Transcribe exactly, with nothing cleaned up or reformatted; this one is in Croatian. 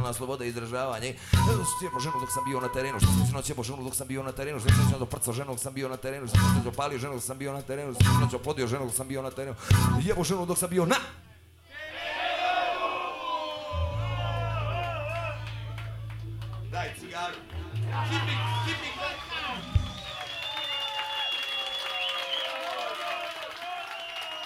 totalna sloboda izražavanja. Sjebo ženu dok sam bio na terenu, što sam sinoć sjebo ženu dok sam bio na terenu, što sam sinoć doprcao ženu dok sam bio na terenu, što sam sinoć dopalio ženu dok sam bio na terenu, što sam sinoć opodio ženu dok sam bio na terenu, jebo ženu dok sam bio na... Daj cigaru.